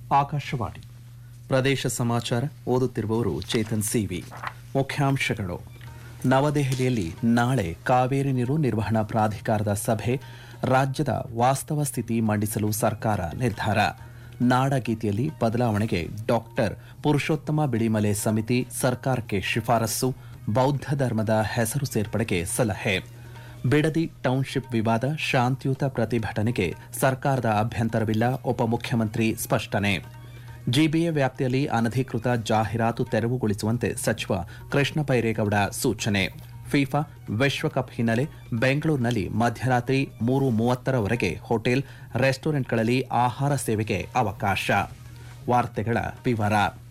ಆಕಾಶವಾಣಿ ಪ್ರದೇಶ ಸಮಾಚಾರ ಓದುತ್ತಿರುವವರು ಚೇತನ್ ಸಿವಿ. ಮುಖ್ಯಾಂಶಗಳು. ನವದೆಹಲಿಯಲ್ಲಿ ನಾಳೆ ಕಾವೇರಿ ನೀರು ನಿರ್ವಹಣಾ ಪ್ರಾಧಿಕಾರದ ಸಭೆ. ರಾಜ್ಯದ ವಾಸ್ತವ ಸ್ಥಿತಿ ಮಂಡಿಸಲು ಸರ್ಕಾರ ನಿರ್ಧಾರ. ನಾಡಗೀತೆಯಲ್ಲಿ ಬದಲಾವಣೆಗೆ ಡಾಕ್ಟರ್ ಪುರುಷೋತ್ತಮ ಬಿಳಿಮಲೆ ಸಮಿತಿ ಸರ್ಕಾರಕ್ಕೆ ಶಿಫಾರಸ್ಸು. ಬೌದ್ಧ ಧರ್ಮದ ಹೆಸರು ಸೇರ್ಪಡೆಗೆ ಸಲಹೆ. ಬಿಡದಿ ಟೌನ್ಶಿಪ್ ವಿವಾದ ಶಾಂತಿಯುತ ಪ್ರತಿಭಟನೆಗೆ ಸರ್ಕಾರದ ಅಭ್ಯಂತರವಿಲ್ಲ. ಉಪಮುಖ್ಯಮಂತ್ರಿ ಸ್ಪಷ್ಟನೆ. ಜಿಬಿಎ ವ್ಯಾಪ್ತಿಯಲ್ಲಿ ಅನಧಿಕೃತ ಜಾಹೀರಾತು ತೆರವುಗೊಳಿಸುವಂತೆ ಸಚಿವ ಕೃಷ್ಣ ಬೈರೇಗೌಡ ಸೂಚನೆ. ಫಿಫಾ ವಿಶ್ವಕಪ್ ಹಿನ್ನೆಲೆ ಬೆಂಗಳೂರಿನಲ್ಲಿ ಮಧ್ಯರಾತ್ರಿ 3:30 ಹೋಟೆಲ್ ರೆಸ್ಟೋರೆಂಟ್ಗಳಲ್ಲಿ ಆಹಾರ ಸೇವೆಗೆ ಅವಕಾಶ. ವಾರ್ತೆಗಳ ವಿವರ.